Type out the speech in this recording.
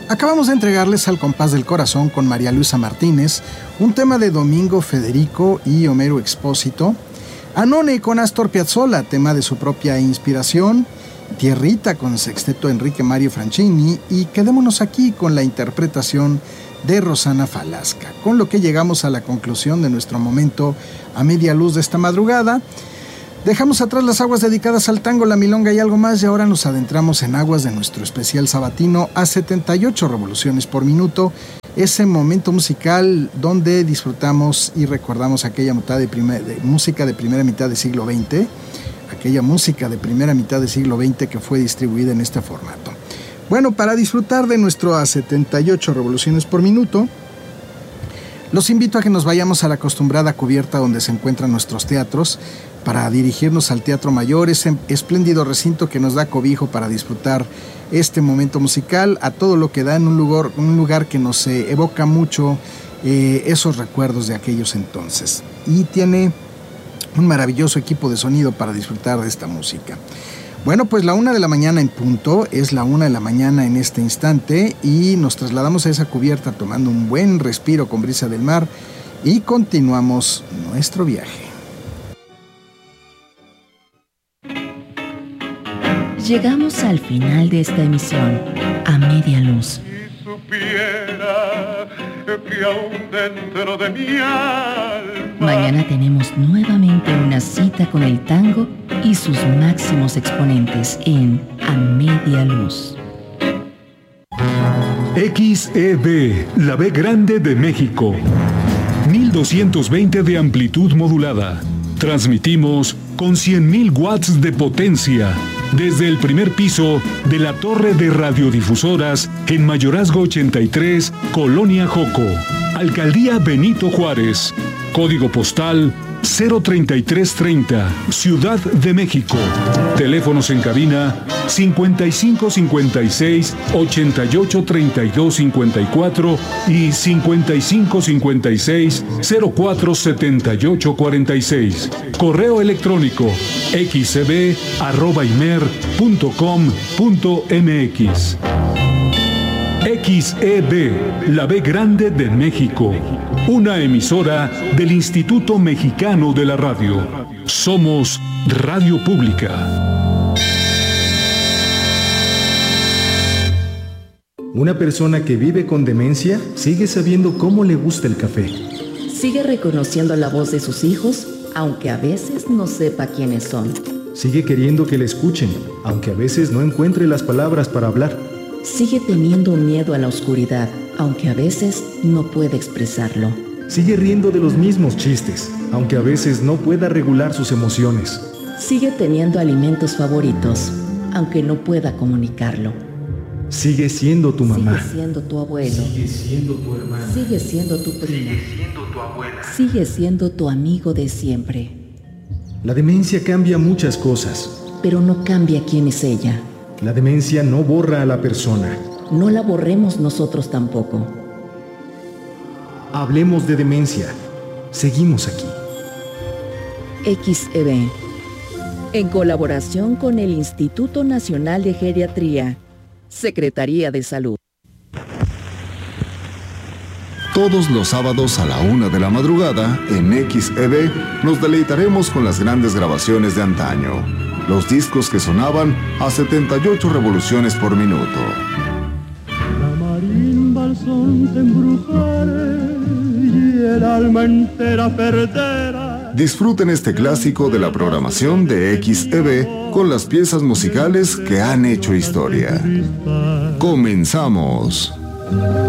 Acabamos de entregarles Al compás del corazón con María Luisa Martínez, un tema de Domingo Federico y Homero Expósito. Anone con Astor Piazzolla, tema de su propia inspiración. Tierrita con sexteto Enrique Mario Franchini. Y quedémonos aquí con la interpretación de Rosana Falasca, con lo que llegamos a la conclusión de nuestro momento a media luz de esta madrugada. Dejamos atrás las aguas dedicadas al tango, la milonga y algo más, y ahora nos adentramos en aguas de nuestro especial sabatino a 78 revoluciones por minuto, ese momento musical donde disfrutamos y recordamos aquella música de primera mitad del siglo XX, aquella música de primera mitad del siglo XX que fue distribuida en este formato. Bueno, para disfrutar de nuestro a 78 revoluciones por minuto, los invito a que nos vayamos a la acostumbrada cubierta donde se encuentran nuestros teatros, para dirigirnos al Teatro Mayor, ese espléndido recinto que nos da cobijo para disfrutar este momento musical a todo lo que da en un lugar que nos evoca mucho esos recuerdos de aquellos entonces. Y tiene un maravilloso equipo de sonido para disfrutar de esta música. Bueno, pues 1:00 a.m. en punto, es 1:00 a.m. en este instante, y nos trasladamos a esa cubierta tomando un buen respiro con brisa del mar y continuamos nuestro viaje. Llegamos al final de esta emisión, a media luz. Si supiera que aún dentro de mi alma... Mañana tenemos nuevamente una cita con el tango y sus máximos exponentes en A Media Luz. XEB, la B grande de México. 1220 de amplitud modulada. Transmitimos con 100.000 watts de potencia desde el primer piso de la torre de radiodifusoras en Mayorazgo 83, Colonia Joco, Alcaldía Benito Juárez, código postal 03330, Ciudad de México. Teléfonos en cabina 5556 88 32 54 y 5556 04 78 46. Correo electrónico xeb@imer.com.mx. XEB, la B grande de México. Una emisora del Instituto Mexicano de la Radio. Somos Radio Pública. Una persona que vive con demencia sigue sabiendo cómo le gusta el café. Sigue reconociendo la voz de sus hijos, aunque a veces no sepa quiénes son. Sigue queriendo que le escuchen, aunque a veces no encuentre las palabras para hablar. Sigue teniendo miedo a la oscuridad, aunque a veces no puede expresarlo. Sigue riendo de los mismos chistes, aunque a veces no pueda regular sus emociones. Sigue teniendo alimentos favoritos, aunque no pueda comunicarlo. Sigue siendo tu mamá. Sigue siendo tu abuelo. Sigue siendo tu hermana. Sigue siendo tu prima. Sigue siendo tu abuela. Sigue siendo tu amigo de siempre. La demencia cambia muchas cosas, pero no cambia quién es ella. La demencia no borra a la persona. No la borremos nosotros tampoco. Hablemos de demencia. Seguimos aquí. XEB, en colaboración con el Instituto Nacional de Geriatría, Secretaría de Salud. Todos los sábados a 1:00 a.m. en XEB nos deleitaremos con las grandes grabaciones de antaño. Los discos que sonaban a 78 revoluciones por minuto. La marimba al son te embrujare y el alma entera perderá. Disfruten este clásico de la programación de XEB con las piezas musicales que han hecho historia. Comenzamos.